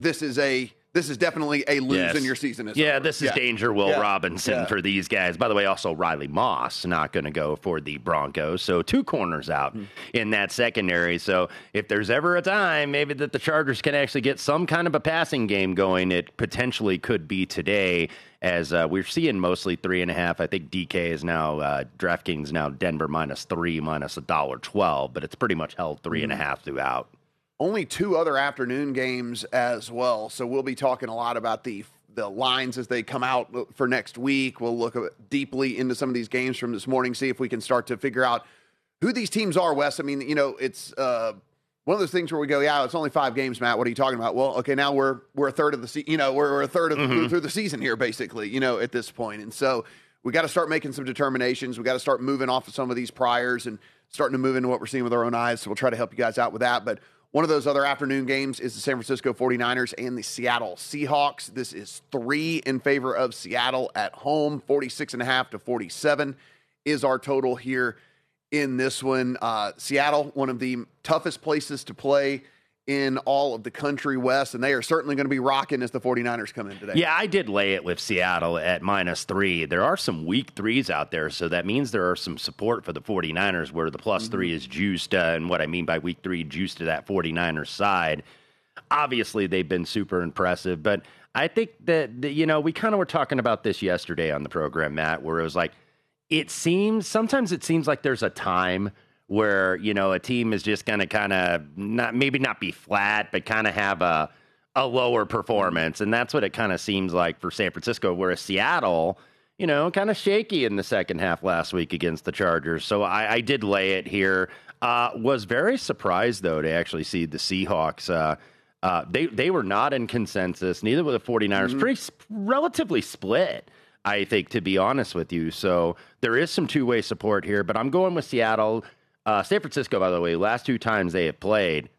this is definitely a lose in your season. This is danger Will Robinson for these guys. By the way, also Riley Moss not going to go for the Broncos. So 2 corners out in that secondary. So if there's ever a time maybe that the Chargers can actually get some kind of a passing game going, it potentially could be today, as we're seeing mostly 3.5. I think DK is now, DraftKings now Denver -3, minus $1.12, but it's pretty much held 3.5 throughout. Only 2 other afternoon games as well, so we'll be talking a lot about the lines as they come out for next week. We'll look deeply into some of these games from this morning, see if we can start to figure out who these teams are, Wes. I mean, it's one of those things where we go, it's only 5 games, Matt. What are you talking about? Well, okay, now we're a third of the season. We're a third of through the season here, basically. At this point, and so we got to start making some determinations. We got to start moving off of some of these priors and starting to move into what we're seeing with our own eyes. So we'll try to help you guys out with that, but. One of those other afternoon games is the San Francisco 49ers and the Seattle Seahawks. This is 3 in favor of Seattle at home. 46.5 to 47 is our total here in this one. Seattle, one of the toughest places to play in all of the country, West, and they are certainly going to be rocking as the 49ers come in today. Yeah, I did lay it with Seattle at -3. There are some weak 3s out there, so that means there are some support for the 49ers where the +3 is juiced, and what I mean by week 3, juiced to that 49ers side. Obviously, they've been super impressive, but I think that, we kind of were talking about this yesterday on the program, Matt, where it was like, sometimes it seems like there's a time where, a team is just going to kind of not be flat, but kind of have a lower performance. And that's what it kind of seems like for San Francisco, whereas Seattle, kind of shaky in the second half last week against the Chargers. So I did lay it here. Was very surprised, though, to actually see the Seahawks. They were not in consensus. Neither were the 49ers. Pretty relatively split, I think, to be honest with you. So there is some two-way support here, but I'm going with Seattle. San Francisco, by the way, last 2 times they have played,